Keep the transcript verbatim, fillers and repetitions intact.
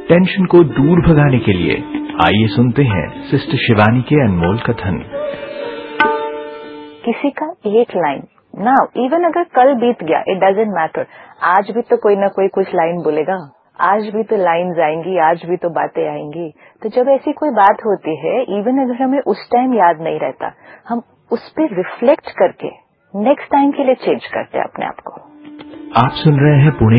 Tension को दूर भगाने के लिए आइए सुनते हैं सिस्टर शिवानी के अनमोल कथन। किसी का एक लाइन ना, इवन अगर कल बीत गया, इट डजेंट मैटर, आज भी तो कोई ना कोई कुछ लाइन बोलेगा, आज भी तो लाइन्स आएंगी, आज भी तो बातें आएंगी। तो जब ऐसी कोई बात होती है, इवन अगर हमें उस टाइम याद नहीं रहता, हम उस पर रिफ्लेक्ट करके नेक्स्ट टाइम के लिए चेंज करते हैं अपने आप को। आप सुन रहे हैं पुणे